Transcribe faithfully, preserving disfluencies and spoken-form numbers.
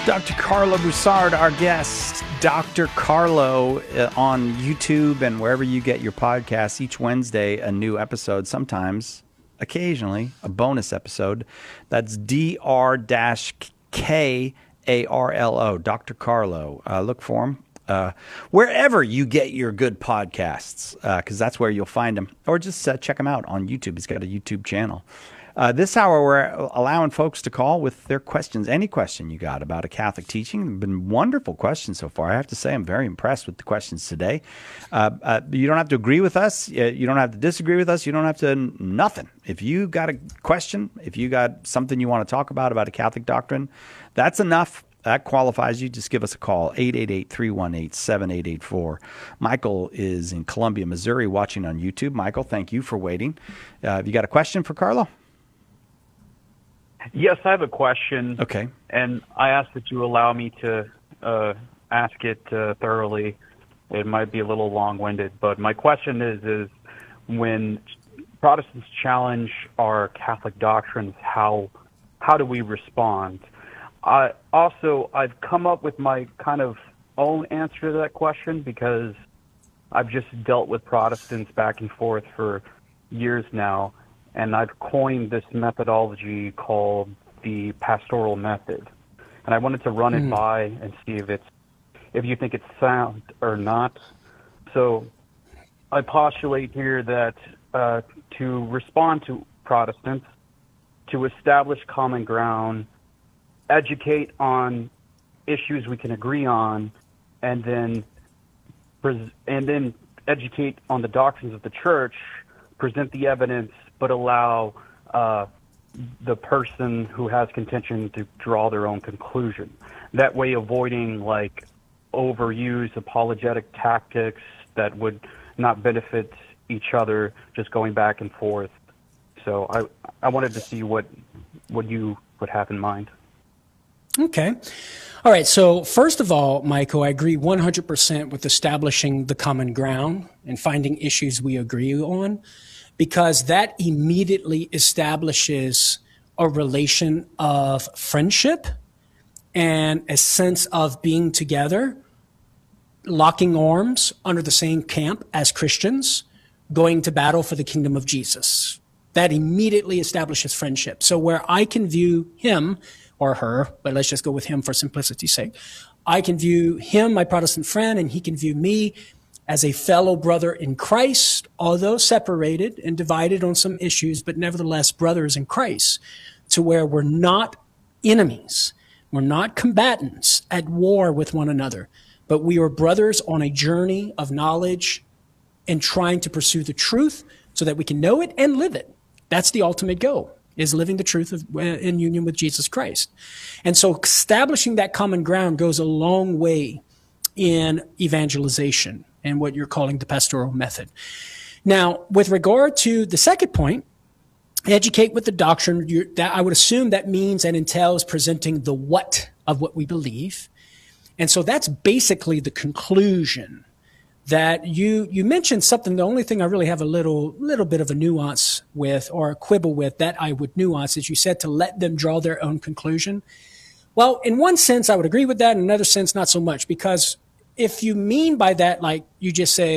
Doctor Carlo Broussard, our guest. Doctor Carlo uh, on YouTube and wherever you get your podcasts. Each Wednesday, a new episode. Sometimes, occasionally, a bonus episode. That's D R K A R L O, Doctor Carlo. Uh, look for him uh, wherever you get your good podcasts, because uh, that's where you'll find him. Or just uh, check him out on YouTube. He's got a YouTube channel. Uh, this hour, we're allowing folks to call with their questions. Any question you got about a Catholic teaching. There have been wonderful questions so far. I have to say I'm very impressed with the questions today. Uh, uh, you don't have to agree with us. You don't have to disagree with us. You don't have to nothing. If you got a question, if you got something you want to talk about, about a Catholic doctrine, that's enough. That qualifies you. Just give us a call, eight eight eight, three one eight, seven eight eight four. Michael is in Columbia, Missouri, watching on YouTube. Michael, thank you for waiting. Uh, have you got a question for Carlo? Yes, I have a question. Okay. And I ask that you allow me to uh, ask it uh, thoroughly. It might be a little long-winded, but my question is, is when Protestants challenge our Catholic doctrines, how how do we respond? I, also, I've come up with my kind of own answer to that question because I've just dealt with Protestants back and forth for years now. And I've coined this methodology called the pastoral method. And I wanted to run mm. it by and see if it's if you think it's sound or not. So I postulate here that uh, to respond to Protestants, to establish common ground, educate on issues we can agree on, and then pres- and then educate on the doctrines of the Church, present the evidence, but allow uh, the person who has contention to draw their own conclusion. That way avoiding like overused apologetic tactics that would not benefit each other, just going back and forth. So I I wanted to see what what you would have in mind. Okay. All right. So first of all, Michael, I agree one hundred percent with establishing the common ground and finding issues we agree on, because that immediately establishes a relation of friendship and a sense of being together, locking arms under the same camp as Christians, going to battle for the kingdom of Jesus. That immediately establishes friendship. So where I can view him or her, but let's just go with him for simplicity's sake, I can view him, my Protestant friend, and he can view me as a fellow brother in Christ, although separated and divided on some issues, but nevertheless brothers in Christ, to where we're not enemies. We're not combatants at war with one another, but we are brothers on a journey of knowledge and trying to pursue the truth so that we can know it and live it. That's the ultimate goal, is living the truth of, uh, in union with Jesus Christ. And so establishing that common ground goes a long way in evangelization and what you're calling the pastoral method. Now, with regard to the second point, educate with the doctrine, you, that I would assume that means and entails presenting the what of what we believe. And so that's basically the conclusion that you you mentioned something. The only thing I really have a little little bit of a nuance with, or a quibble with, that I would nuance, is you said to let them draw their own conclusion. Well, in one sense, I would agree with that. In another sense, not so much, because if you mean by that, like you just say,